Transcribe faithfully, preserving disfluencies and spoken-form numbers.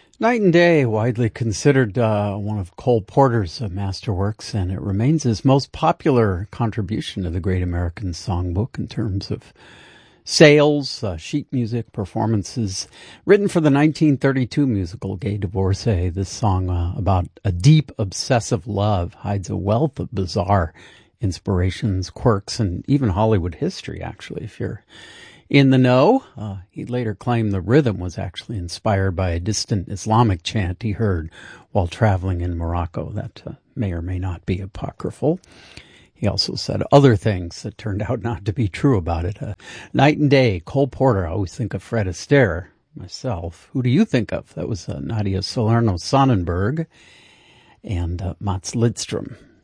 Night and Day, widely considered uh, one of Cole Porter's uh, masterworks, and it remains his most popular contribution to the Great American Songbook in terms of sales, uh, sheet music, performances. Written for the nineteen thirty-two musical Gay Divorcee, this song uh, about a deep, obsessive love hides a wealth of bizarre inspirations, quirks, and even Hollywood history, actually, if you're in the know. Uh, he later claimed the rhythm was actually inspired by a distant Islamic chant he heard while traveling in Morocco. That uh, may or may not be apocryphal. He also said other things that turned out not to be true about it. Uh, Night and Day, Cole Porter. I always think of Fred Astaire myself. Who do you think of? That was uh, Nadia Salerno Sonnenberg and uh, Mats Lidstrom.